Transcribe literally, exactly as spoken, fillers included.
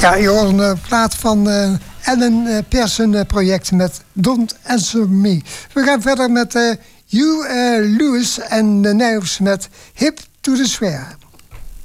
Ja, je hoort een plaat van uh, Alan uh, Pearson uh, project met Don't Answer Me. We gaan verder met uh, Hugh uh, Lewis en de Knives met Hip to the Square.